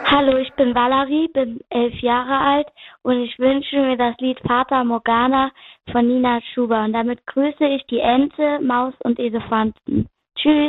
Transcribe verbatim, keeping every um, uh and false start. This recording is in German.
Hallo, ich bin Valerie, bin elf Jahre alt und ich wünsche mir das Lied Fata Morgana von Nina Chuba. Und damit grüße ich die Ente, Maus und Elefanten. Tschüss.